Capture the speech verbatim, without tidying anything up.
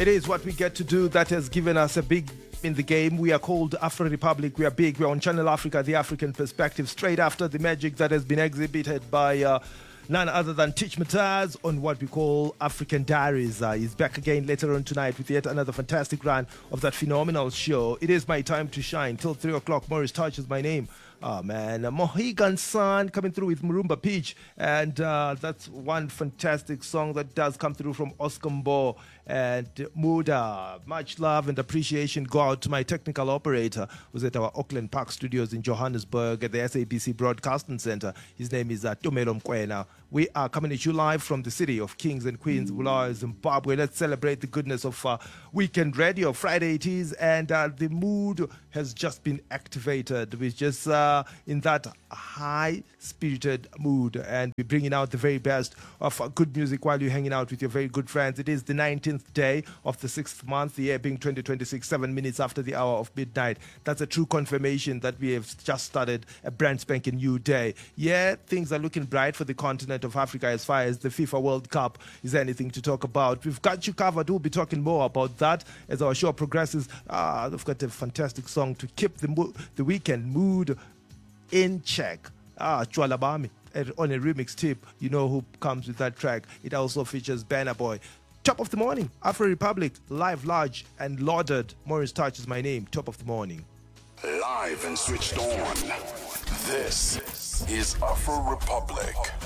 It is what we get to do that has given us a big in the game. We are called Afro Republic. We are big. We are on Channel Africa, the African perspective, straight after the magic that has been exhibited by uh, none other than Teach Mataz on what we call African Diaries. Uh, he's back again later on tonight with yet another fantastic run of that phenomenal show. It is my time to shine. Till three o'clock, Morris Touch is my name. Oh man, Mohegan Sun coming through with Murumba Peach, and uh, that's one fantastic song that does come through from Oscar Mbo and Muda. Much love and appreciation go out to my technical operator who's at our Auckland Park studios in Johannesburg at the S A B C Broadcasting Center. His name is uh, Tumelo Mkwena. We are coming at you live from the city of Kings and Queens, Bulawayo, Zimbabwe. Let's celebrate the goodness of uh, Weekend Radio. Friday it is, and uh, the mood has just been activated. We're just uh, in that high-spirited mood, and we're bringing out the very best of uh, good music while you're hanging out with your very good friends. It is the nineteenth day of the sixth month, the year being twenty twenty-six, seven minutes after the hour of midnight. That's a true confirmation that we have just started a brand spanking new day. Yeah, things are looking bright for the continent of Africa as far as the FIFA World Cup is anything to talk about. We've got you covered. We'll be talking more about that as our show progresses. Ah, we've got a fantastic song to keep the mo- the weekend mood in check. Ah, Chwala Bami on a remix tip. You know who comes with that track. It also features Banner Boy. Top of the morning, Afro Republic, live, large, and lauded. Morris Touch is my name. Top of the morning. Live and switched on. This is Afro Republic.